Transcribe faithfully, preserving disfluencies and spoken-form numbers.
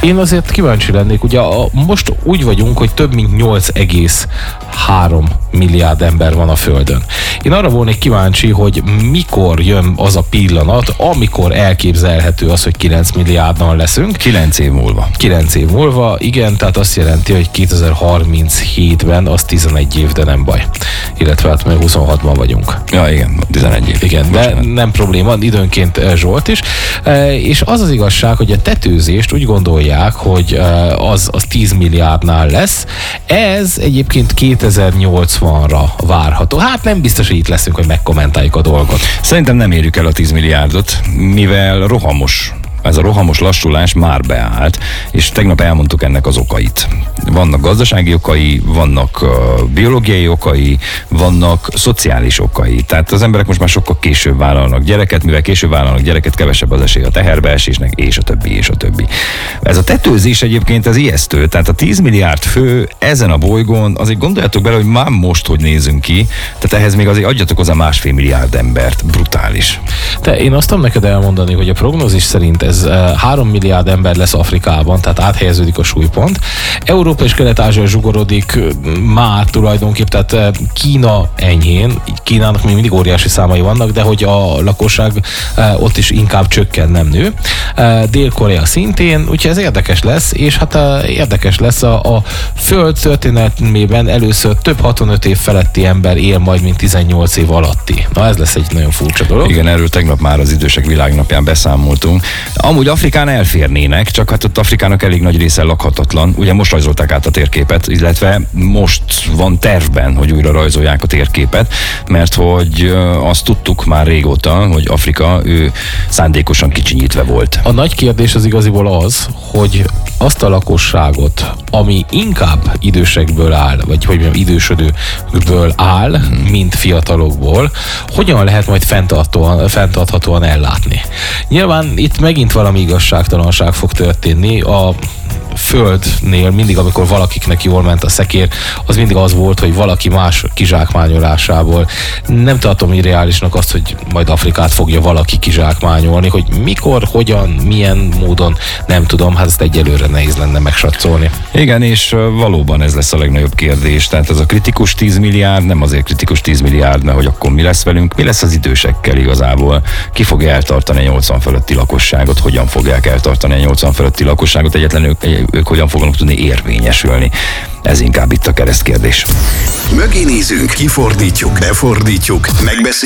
Én azért kíváncsi lennék, ugye a, most úgy vagyunk, hogy több mint nyolc egész három milliárd ember van a Földön. Én arra volnék kíváncsi, hogy mikor jön az a pillanat, amikor elképzelhető az, hogy kilenc milliárdan leszünk. kilenc év múlva. kilenc év múlva, igen, tehát azt jelenti, hogy kétezer-harminchétben az tizenegy év, de nem baj. Illetve hát még huszonhatban vagyunk. Ja, igen, tizenegy év. Igen, de Bocsánat. Nem probléma, időnként Zsolt is. És az az igazság, hogy a tetőzést úgy gondolják, hogy az, az tíz milliárdnál lesz. Ez egyébként kétezer-nyolcvanra várható. Hát nem biztos, hogy itt leszünk, hogy megkommentáljuk a dolgot. Szerintem nem érjük el a tíz milliárdot, mivel rohamos. Ez a rohamos lassulás már beállt, és tegnap elmondtuk ennek az okait. Vannak gazdasági okai, vannak uh, biológiai okai, vannak szociális okai. Tehát az emberek most már sokkal később vállalnak gyereket, mivel később vállalnak gyereket, kevesebb az esély a teherbeesésnek, és a többi, és a többi. Ez a tetőzés egyébként ez ijesztő. Tehát a tíz milliárd fő ezen a bolygón, azért gondoljatok bele, hogy már most hogy nézünk ki, tehát ehhez még azért adjatok hozzá másfél milliárd embert. Brutális. Te, én azt tudom neked elmondani, hogy a prognózis szerint ez három milliárd ember lesz Afrikában, tehát áthelyeződik a súlypont. Európa és Kelet-Ázsia zsugorodik már tulajdonképp, tehát Kína enyhén, Kínának még mindig óriási számai vannak, de hogy a lakosság ott is inkább csökken, nem nő. Dél-Korea szintén, úgyhogy ez érdekes lesz, és hát érdekes lesz a, a Föld történetében először több hatvanöt év feletti ember él majd, mint tizennyolc év alatti. Na ez lesz egy nagyon furcsa dolog. Igen, erről tegnap már az Idősek Világnapján beszámoltunk. Amúgy Afrikán elférnének, csak hát ott Afrikának elég nagy része lakhatatlan. Ugye most rajzolták át a térképet, illetve most van tervben, hogy újra rajzolják a térképet, mert hogy azt tudtuk már régóta, hogy Afrika ő szándékosan kicsinyítve volt. A nagy kérdés az igaziból az, hogy azt a lakosságot, ami inkább idősekből áll, vagy hogy mondjam, idősödőkből áll, hmm. mint fiatalokból, hogyan lehet majd fenntartóan, fenntarthatóan ellátni? Nyilván itt megint valami igazságtalanság fog történni. A Földnél mindig, amikor valakiknek jól ment a szekér, az mindig az volt, hogy valaki más kizsákmányolásából. Nem tartom irreálisnak azt, hogy majd Afrikát fogja valaki kizsákmányolni, hogy mikor, hogyan, milyen módon, nem tudom, hát ezt egyelőre nehéz lenne megsatszolni. Igen, és valóban ez lesz a legnagyobb kérdés. Tehát ez a kritikus tíz milliárd, nem azért kritikus tíz milliárd, mert hogy akkor mi lesz velünk, mi lesz az idősekkel igazából, ki fogja eltartani a nyolcvan fölötti lakosságot, hogyan fogják eltartani a nyolcvan fölötti lakosságot, egyetlen ők, ők hogyan fognak tudni érvényesülni. Ez inkább itt a keresztkérdés. Mögé nézünk, kifordítjuk, befordítjuk, megbeszéljük.